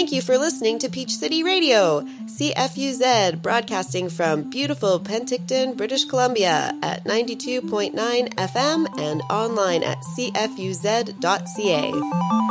Thank you for listening to Peach City Radio, CFUZ, broadcasting from beautiful Penticton, British Columbia at 92.9 FM and online at cfuz.ca.